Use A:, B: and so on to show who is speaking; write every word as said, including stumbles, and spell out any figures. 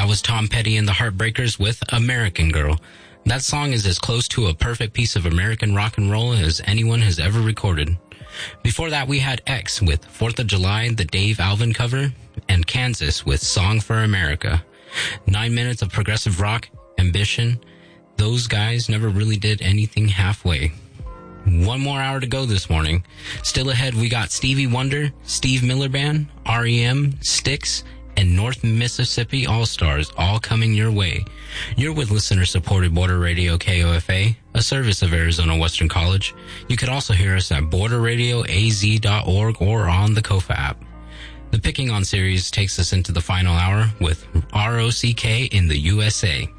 A: That was Tom Petty and the Heartbreakers with American Girl. That song is as close to a perfect piece of American rock and roll as anyone has ever recorded. Before that, we had X with fourth of July, the Dave Alvin cover, and Kansas with Song for America. Nine minutes of progressive rock, ambition. Those guys never really did anything halfway. One more hour to go this morning. Still ahead, we got Stevie Wonder, Steve Miller Band, R E M, Styx, and North Mississippi All-Stars all coming your way. You're with listener-supported Border Radio K O F A, a service of Arizona Western College. You could also hear us at border radio a z dot org or on the Kofa app. The Picking On series takes us into the final hour with R O C K in the U S A.